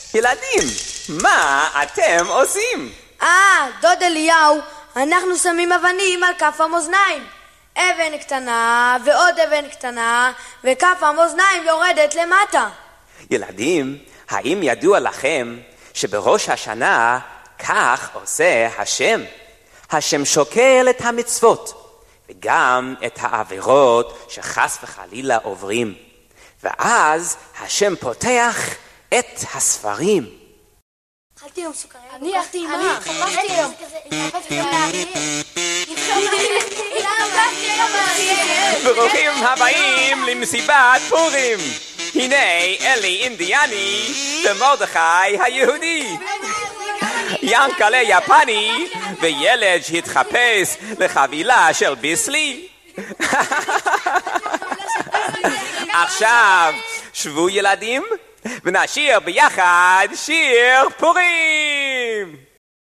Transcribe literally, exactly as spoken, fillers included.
ילדים, מה אתם עושים? אה, דוד אליהו, אנחנו שמים אבנים על כף המאזניים. אבן קטנה ועוד אבן קטנה, וכף המאזניים יורדת למטה. ילדים, האם ידוע לכם שבראש השנה כך עושה השם? השם שוקל את המצוות וגם את העבירות שחס וחלילה עוברים, ואז השם פותח את הספרים. אכלתי יום סוכריה. אני אכלתי עם מה? חפשתי יום. ברוכים הבאים למסיבת פורים. הנה אלי אינדיאני ומרדכי היהודי, ינקלה יפני וילד שהתחפש לחבילה של ביסלי. עכשיו שבו ילדים ונשיר ביחד שיר פורים.